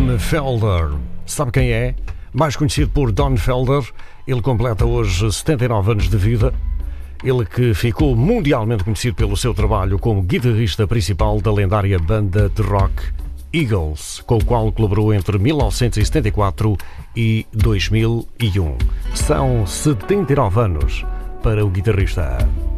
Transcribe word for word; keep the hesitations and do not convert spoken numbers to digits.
Don Felder. Sabe quem é? Mais conhecido por Don Felder, ele completa hoje setenta e nove anos de vida. Ele que ficou mundialmente conhecido pelo seu trabalho como guitarrista principal da lendária banda de rock Eagles, com o qual colaborou entre mil novecentos e setenta e quatro e dois mil e um. São setenta e nove anos para o guitarrista.